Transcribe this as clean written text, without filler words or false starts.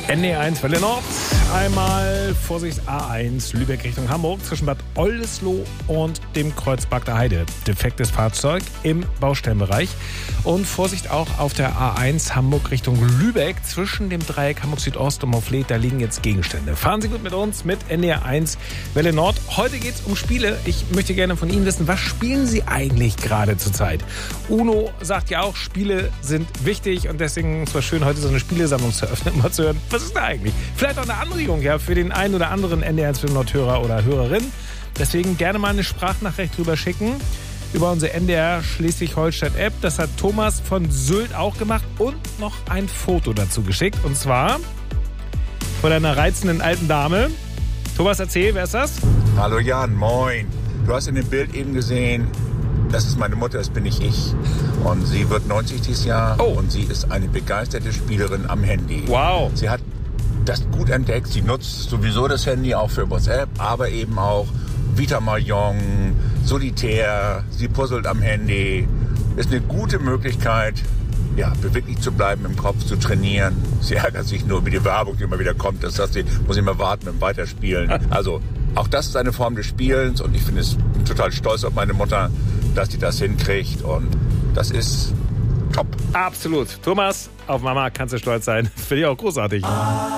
NDR1 Welle Nord. Einmal Vorsicht A1 Lübeck Richtung Hamburg zwischen Bad Oldesloe und dem Kreuz Bagda Heide. Defektes Fahrzeug im Baustellenbereich. Und Vorsicht auch auf der A1 Hamburg Richtung Lübeck zwischen dem Dreieck Hamburg Südost und Mouflet. Da liegen jetzt Gegenstände. Fahren Sie gut mit uns mit NDR1 Welle Nord. Heute geht es um Spiele. Ich möchte gerne von Ihnen wissen, was spielen Sie eigentlich gerade zurzeit? Uno sagt ja auch, Spiele sind wichtig und deswegen ist es schön, heute so eine Spielesammlung zu öffnen, mal zu hören, was ist da eigentlich? Vielleicht auch eine Anregung ja, für den einen oder anderen NDR1 Welle Nord-Hörer oder Hörerin. Deswegen gerne mal eine Sprachnachricht drüber schicken über unsere NDR Schleswig-Holstein-App. Das hat Thomas von Sylt auch gemacht und noch ein Foto dazu geschickt. Und zwar von einer reizenden alten Dame. Thomas, erzähl, wer ist das? Hallo Jan, moin. Du hast in dem Bild eben gesehen, das ist meine Mutter, das bin nicht ich. Und sie wird 90 dieses Jahr und sie ist eine begeisterte Spielerin am Handy. Wow. Sie hat das gut entdeckt. Sie nutzt sowieso das Handy auch für WhatsApp, aber eben auch Vita Mahjong, Solitär. Sie puzzelt am Handy. Ist eine gute Möglichkeit, ja, beweglich zu bleiben, im Kopf zu trainieren. Sie ärgert sich nur über die Werbung, die immer wieder kommt. Das heißt, sie muss immer warten mit dem Weiterspielen. Also auch das ist eine Form des Spielens und ich bin total stolz auf meine Mutter, dass sie das hinkriegt und das ist top. Absolut. Thomas, auf Mama kannst du stolz sein. Finde ich auch großartig.